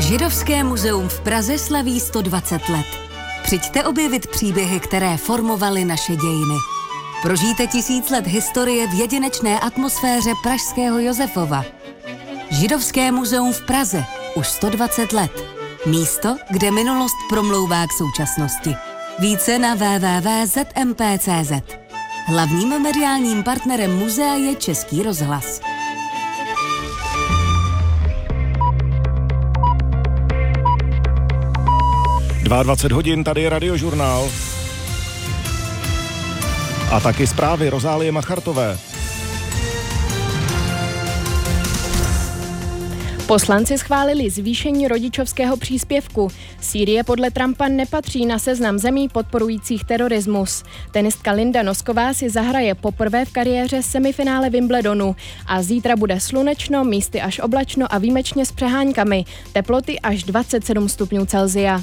Židovské muzeum v Praze slaví 120 let. Přijďte objevit příběhy, které formovaly naše dějiny. Prožijte 1000 let historie v jedinečné atmosféře pražského Josefova. Židovské muzeum v Praze už 120 let. Místo, kde minulost promlouvá k současnosti. Více na www.zmp.cz. Hlavním mediálním partnerem muzea je Český rozhlas. Dva 20 hodin, tady je Radiožurnál. A taky zprávy Rozálie Machartové. Poslanci schválili zvýšení rodičovského příspěvku. Sýrie podle Trumpa nepatří na seznam zemí podporujících terorismus. Tenistka Linda Nosková si zahraje poprvé v kariéře semifinále Wimbledonu. A zítra bude slunečno, místy až oblačno a výjimečně s přeháňkami. Teploty až 27 stupňů Celsia.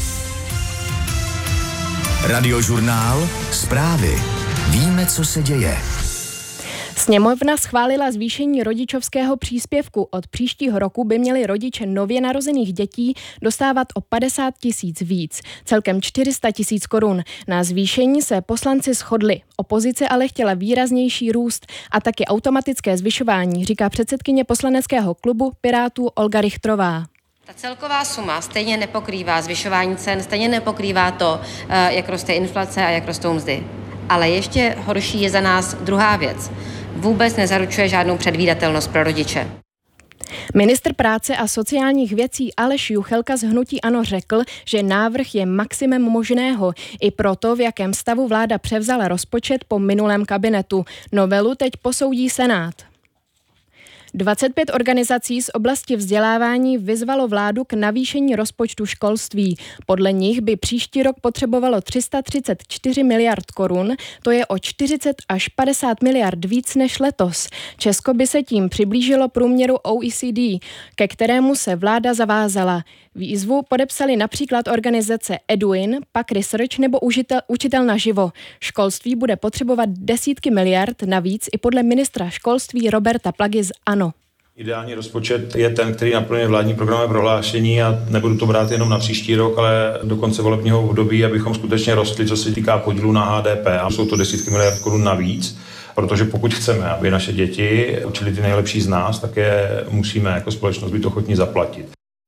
Radiožurnál, zprávy. Víme, co se děje. Sněmovna schválila zvýšení rodičovského příspěvku. Od příštího roku by měli rodiče nově narozených dětí dostávat o 50 000 víc, celkem 400 000 korun. Na zvýšení se poslanci shodli. Opozice ale chtěla výraznější růst a taky automatické zvyšování, říká předsedkyně poslaneckého klubu Pirátů Olga Richtrová. Ta celková suma stejně nepokrývá zvyšování cen, stejně nepokrývá to, jak roste inflace a jak rostou mzdy. Ale ještě horší je za nás druhá věc. Vůbec nezaručuje žádnou předvídatelnost pro rodiče. Ministr práce a sociálních věcí Aleš Juchelka z hnutí ANO řekl, že návrh je maximum možného. I proto, v jakém stavu vláda převzala rozpočet po minulém kabinetu. Novelu teď posoudí Senát. 25 organizací z oblasti vzdělávání vyzvalo vládu k navýšení rozpočtu školství. Podle nich by příští rok potřebovalo 334 miliard korun, to je o 40 až 50 miliard víc než letos. Česko by se tím přiblížilo průměru OECD, ke kterému se vláda zavázala. Výzvu podepsali například organizace Eduin, PAK Research nebo Učitel naživo. Školství bude potřebovat desítky miliard, navíc i podle ministra školství Roberta Plagy z ANO. Ideální rozpočet je ten, který naplňuje vládní programové prohlášení a nebudu to brát jenom na příští rok, ale do konce volebního období, abychom skutečně rostli, co se týká podílu na HDP. A jsou to desítky miliard korun navíc, protože pokud chceme, aby naše děti učili ty nejlepší z nás, tak je musíme jako společnost být ochotní zaplatit.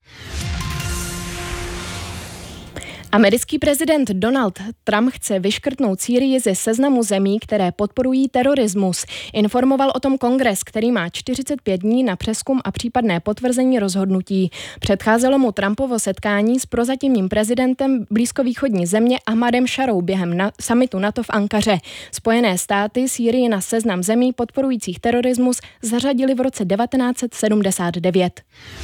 Americký prezident Donald Trump chce vyškrtnout Sýrii ze seznamu zemí, které podporují terorismus. Informoval o tom kongres, který má 45 dní na přezkum a případné potvrzení rozhodnutí. Předcházelo mu Trumpovo setkání s prozatímním prezidentem blízkovýchodní země Ahmadem Šarou během summitu NATO v Ankaře. Spojené státy Sýrii na seznam zemí podporujících terorismus zařadili v roce 1979.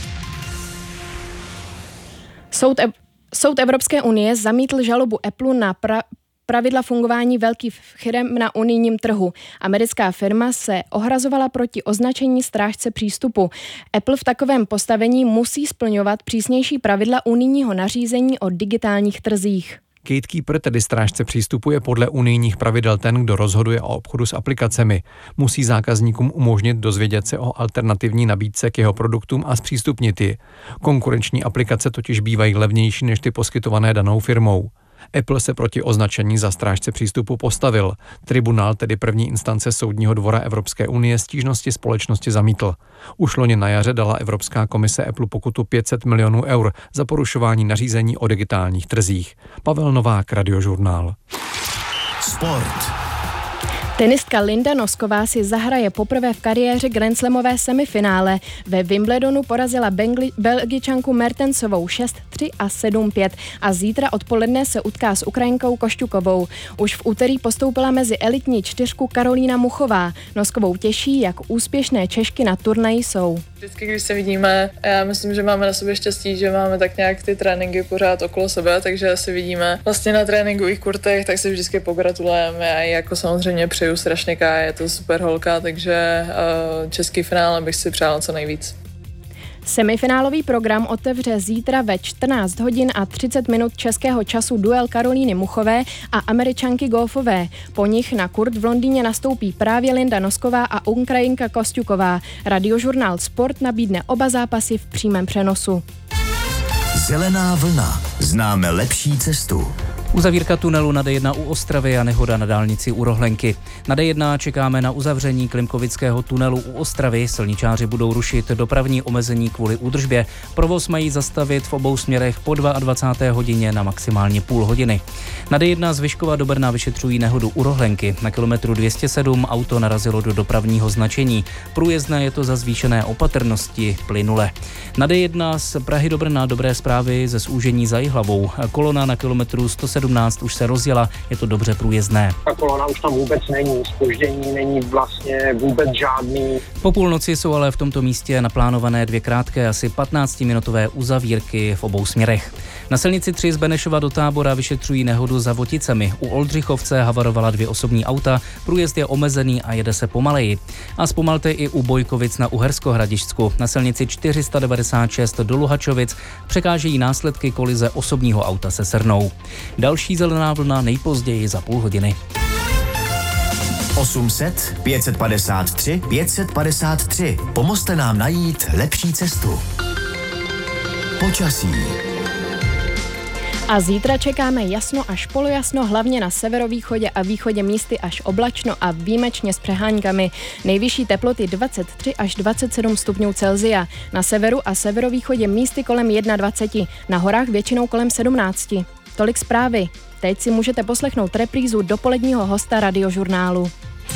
Soud Evropské unie zamítl žalobu Apple na pravidla fungování velkých firem na unijním trhu. Americká firma se ohrazovala proti označení strážce přístupu. Apple v takovém postavení musí splňovat přísnější pravidla unijního nařízení o digitálních trzích. Gatekeeper, tedy strážce přístupu, je podle unijních pravidel ten, kdo rozhoduje o obchodu s aplikacemi. Musí zákazníkům umožnit dozvědět se o alternativní nabídce k jeho produktům a zpřístupnit ji. Konkurenční aplikace totiž bývají levnější než ty poskytované danou firmou. Apple se proti označení za strážce přístupu postavil. Tribunál, tedy první instance Soudního dvora Evropské unie, stížnosti společnosti zamítl. Už loni na jaře dala Evropská komise Apple pokutu 500 milionů eur za porušování nařízení o digitálních trzích. Pavel Novák, Radiožurnál. Sport. Tenistka Linda Nosková si zahraje poprvé v kariéře grandslamové semifinále. Ve Wimbledonu porazila Belgičanku Mertensovou 6-3 a 7-5 a zítra odpoledne se utká s Ukrajinkou Košťukovou. Už v úterý postoupila mezi elitní čtyřku Karolína Muchová. Noskovou těší, jak úspěšné Češky na turnaji jsou. Vždycky, když se vidíme, já myslím, že máme na sobě štěstí, že máme tak nějak ty tréninky pořád okolo sebe, takže se vidíme vlastně na tréninkových kurtech, tak si vždycky pogratulujeme a jako samozřejmě přeju strašně Ká, je to super holka, takže český finále bych si přála co nejvíc. Semifinálový program otevře zítra ve 14 hodin a 30 minut českého času duel Karolíny Muchové a Američanky Goffové. Po nich na kurt v Londýně nastoupí právě Linda Nosková a Ukrajinka Košťuková. Radiožurnál Sport nabídne oba zápasy v přímém přenosu. Zelená vlna. Známe lepší cestu. Uzavírka tunelu na D1 u Ostravy a nehoda na dálnici u Rohlenky. Na D1 čekáme na uzavření Klimkovického tunelu u Ostravy. Silničáři budou rušit dopravní omezení kvůli údržbě. Provoz mají zastavit v obou směrech po 22. hodině na maximálně půl hodiny. Na D1 z Vyškova do Brna vyšetřují nehodu u Rohlenky. Na kilometru 207 auto narazilo do dopravního značení. Průjezdné je to za zvýšené opatrnosti plynule. Na D1 z Prahy do Brna dobré zprávy ze zúžení za Jihlavou. Kolona na kilometru 117 už se rozjela, je to dobře průjezdné. Ta kolona už tam vůbec není, zpoždění není vlastně vůbec žádný. Po půlnoci jsou ale v tomto místě naplánované 2 krátké, asi 15-minutové uzavírky v obou směrech. Na silnici 3 z Benešova do Tábora vyšetřují nehodu za Voticemi. U Oldřichovce havarovala 2 osobní auta, průjezd je omezený a jede se pomaleji. A zpomalte i u Bojkovic na Uhersko-Hradišťsku. Na silnici 496 do Luhačovic překážejí následky kolize osobního auta se srnou. Další zelená vlna nejpozději za půl hodiny. 800 553 553. Pomozte nám najít lepší cestu. Počasí. A zítra čekáme jasno až polojasno, hlavně na severovýchodě a východě místy až oblačno a výjimečně s přeháňkami. Nejvyšší teploty 23 až 27 stupňů Celsia. Na severu a severovýchodě místy kolem 21, na horách většinou kolem 17. Tolik zprávy. Teď si můžete poslechnout reprízu dopoledního hosta Radiožurnálu.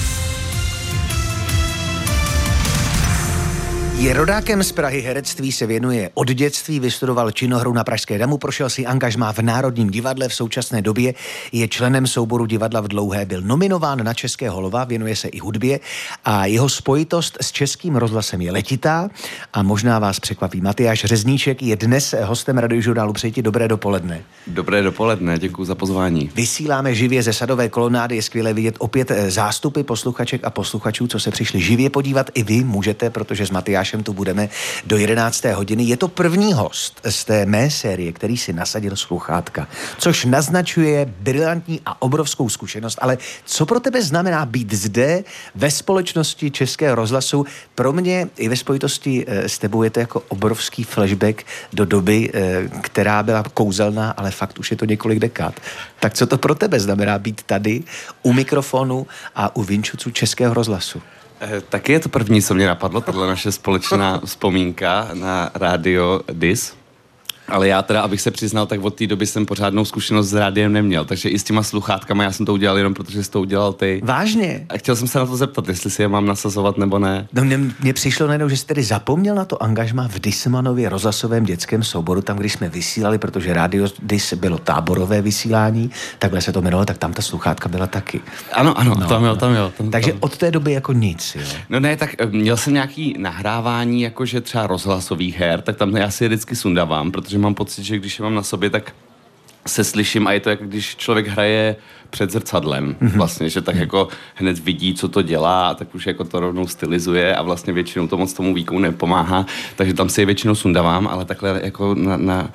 Je rodákem z Prahy, herectví se věnuje od dětství, vystudoval činohru na Pražské damu, prošel si angažmá v Národním divadle, v současné době je členem souboru Divadla v Dlouhé, byl nominován na Českého lva, věnuje se i hudbě a jeho spojitost s Českým rozhlasem je letitá a možná vás překvapí. Matyáš Řezníček je dnes hostem Radiožurnálu. Přeji ti dobré dopoledne. Dobré dopoledne, děkuji za pozvání. Vysíláme živě ze Sadové kolonády, je skvělé vidět opět zástupy posluchaček a posluchačů, co se přišli živě podívat. I vy můžete, protože s Matyášem tu budeme do 11. hodiny. Je to první host z té mé série, který si nasadil sluchátka, což naznačuje brilantní a obrovskou zkušenost, ale co pro tebe znamená být zde ve společnosti Českého rozhlasu? Pro mě i ve spojitosti s tebou je to jako obrovský flashback do doby, která byla kouzelná, ale fakt už je to několik dekád. Tak co to pro tebe znamená být tady u mikrofonu a u vinčuců Českého rozhlasu? Taky je to první, co mě napadlo, tato naše společná vzpomínka na rádio DIS. Ale já teda, abych se přiznal, tak od té doby jsem pořádnou zkušenost s rádiem neměl, takže i s těma sluchátkama já jsem to udělal jenom protože jsi to udělal ty. Vážně? A chtěl jsem se na to zeptat, jestli si je mám nasazovat nebo ne. No mně přišlo najednou, že jsi tedy zapomněl na to angažmá v Dismanově rozhlasovém dětském souboru, tam, když jsme vysílali, protože rádio Dis bylo táborové vysílání, takhle se to jmenovalo, tak tam ta sluchátka byla taky. Ano, no, tam jo. Takže od té doby jako nic, jo? No ne, tak měl jsem nějaký nahrávání, jakože třeba rozhlasových her, tak tam já si je vždycky sundávám, protože mám pocit, že když je mám na sobě, tak se slyším a je to jako když člověk hraje před zrcadlem vlastně, že tak jako hned vidí, co to dělá a tak už jako to rovnou stylizuje a vlastně většinou to moc tomu výkonu nepomáhá, takže tam si je většinou sundávám, ale takhle jako na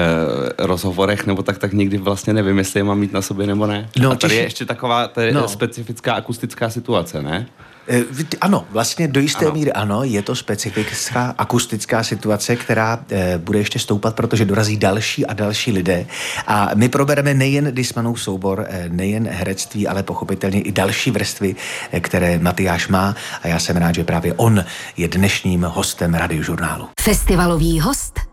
rozhovorech nebo tak nikdy vlastně nevím, jestli je mám mít na sobě nebo ne. No, a tady je ještě taková specifická akustická situace, ne? Ano, vlastně do jisté míry ano, je to specifická akustická situace, která bude ještě stoupat, protože dorazí další a další lidé a my probereme nejen Dismanův soubor, nejen herectví, ale pochopitelně i další vrstvy, které Matyáš má a já jsem rád, že právě on je dnešním hostem Radiožurnálu. Festivalový host